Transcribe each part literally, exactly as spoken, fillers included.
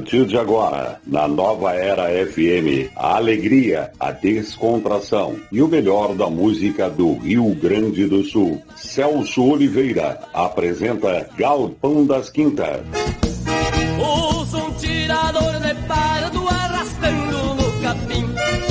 partir de agora, na Nova Era F M, a alegria, a descontração e o melhor da música do Rio Grande do Sul. Celso Oliveira apresenta Galpão das Quintas. Uso um tirador de pardo arrastando no capim.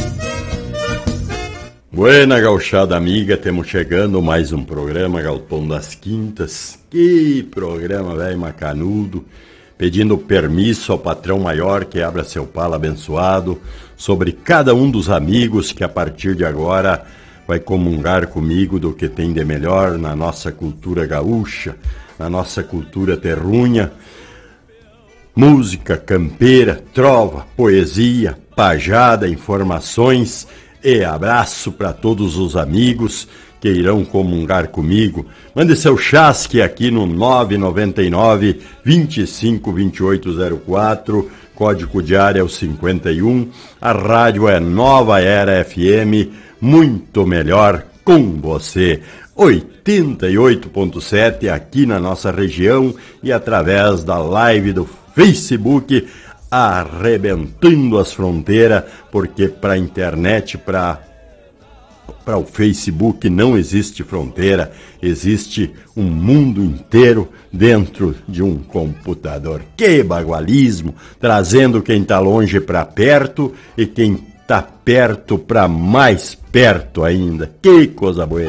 Buena gauchada amiga, temos chegando mais um programa Galpão das Quintas. Que programa velho macanudo, pedindo permisso ao patrão maior que abra seu pala abençoado sobre cada um dos amigos que a partir de agora vai comungar comigo do que tem de melhor na nossa cultura gaúcha, na nossa cultura terrunha. Música campeira, trova, poesia, pajada, informações e abraço para todos os amigos que irão comungar comigo. Mande seu chasque aqui no nove nove nove, vinte e cinco, vinte e oito zero quatro, código de área é o cinquenta e um. A rádio é Nova Era F M, muito melhor com você. oitenta e oito ponto sete aqui na nossa região e através da live do Facebook, arrebentando as fronteiras, porque para a internet, para para o Facebook não existe fronteira, existe um mundo inteiro dentro de um computador. Que bagualismo, trazendo quem está longe para perto e quem está perto para mais perto ainda. Que coisa boa!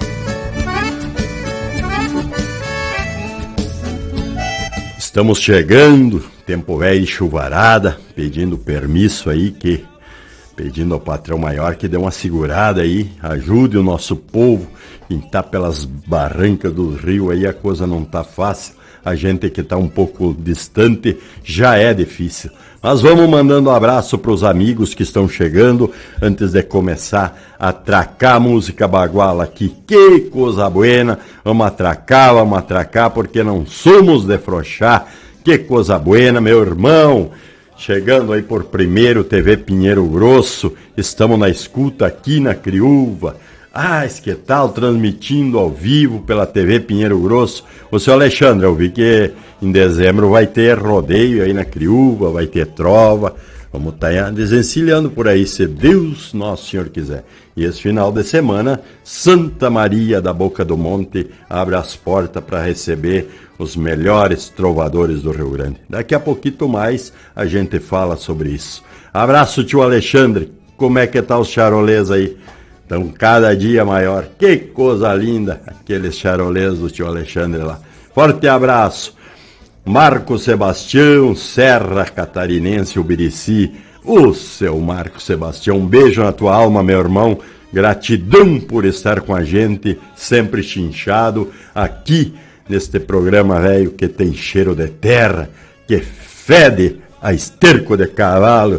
Estamos chegando, tempo velho e chuvarada, pedindo permisso aí, que pedindo ao patrão maior que dê uma segurada aí, ajude o nosso povo, quem tá pelas barrancas do rio aí a coisa não tá fácil, a gente que tá um pouco distante já é difícil. Mas vamos mandando um abraço para os amigos que estão chegando, antes de começar a atracar a música baguala aqui. Que coisa buena, vamos atracar, vamos atracar, porque não somos de frouxar. Que coisa buena, meu irmão. Chegando aí por primeiro, T V Pinheiro Grosso, estamos na escuta aqui na Criúva. Ah, que tal, transmitindo ao vivo pela T V Pinheiro Grosso. Ô, seu Alexandre, eu vi que em dezembro vai ter rodeio aí na Criúva, vai ter trova. Vamos estar desencilhando por aí, se Deus Nosso Senhor quiser. E esse final de semana, Santa Maria da Boca do Monte abre as portas para receber os melhores trovadores do Rio Grande. Daqui a pouquinho mais a gente fala sobre isso. Abraço, tio Alexandre. Como é que tá os charolês aí? Estão cada dia maior. Que coisa linda, aqueles charolês do tio Alexandre lá. Forte abraço. Marco Sebastião, Serra Catarinense, Ubirici. O seu Marco Sebastião, um beijo na tua alma, meu irmão. Gratidão por estar com a gente, sempre chinchado aqui neste programa velho que tem cheiro de terra, que fede a esterco de cavalo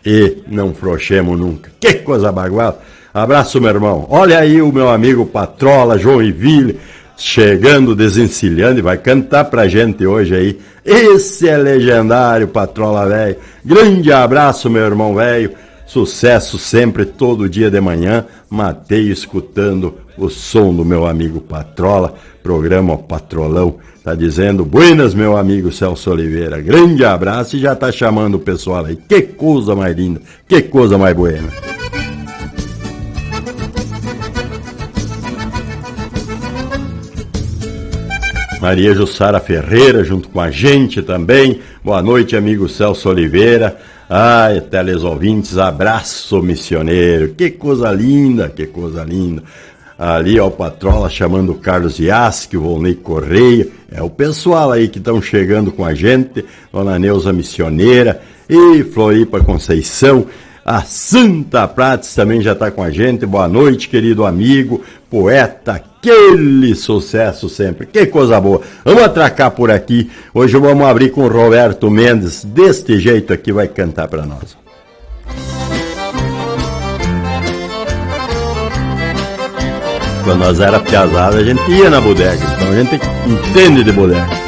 e não frouxemos nunca. Que coisa bagual. Abraço, meu irmão. Olha aí o meu amigo Patrola, Joinville, chegando, desencilhando e vai cantar pra gente hoje aí. Esse é legendário, Patrola velho. Grande abraço, meu irmão velho. Sucesso sempre, todo dia de manhã. Matei escutando o som do meu amigo Patrola, programa Patrolão. Tá dizendo, buenas, meu amigo Celso Oliveira. Grande abraço e já tá chamando o pessoal aí. Que coisa mais linda, que coisa mais buena. Maria Jussara Ferreira junto com a gente também. Boa noite, amigo Celso Oliveira. Ai, teles ouvintes, abraço missioneiro. Que coisa linda, que coisa linda. Ali, ó, o Patrola chamando o Carlos Yasque, o Volney Correia. É o pessoal aí que estão chegando com a gente. Dona Neuza Missioneira e Floripa Conceição. A Santa Prates também já está com a gente. Boa noite, querido amigo, poeta, aquele sucesso sempre. Que coisa boa. Vamos atracar por aqui. Hoje vamos abrir com o Roberto Mendes. Deste jeito aqui vai cantar para nós. Quando nós era piazada, a gente ia na bodega. Então a gente entende de bodega.